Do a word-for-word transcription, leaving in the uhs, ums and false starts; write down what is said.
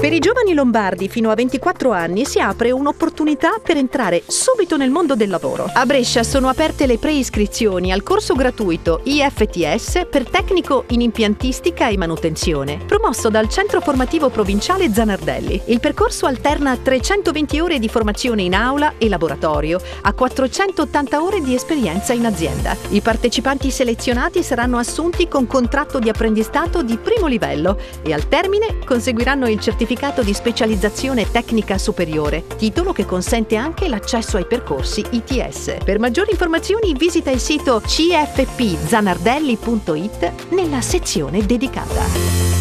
Per i giovani lombardi fino a ventiquattro anni si apre un'opportunità per entrare subito nel mondo del lavoro. A Brescia sono aperte le preiscrizioni al corso gratuito I F T S per tecnico in impiantistica e manutenzione, promosso dal Centro Formativo Provinciale Zanardelli. Il percorso alterna trecentoventi ore di formazione in aula e laboratorio a quattrocentottanta ore di esperienza in azienda. I partecipanti selezionati saranno assunti con contratto di apprendistato di primo livello e al termine conseguiranno il certificato di specializzazione tecnica superiore, titolo che consente anche l'accesso ai percorsi I T S. Per maggiori informazioni visita il sito c f p zanardelli punto it nella sezione dedicata.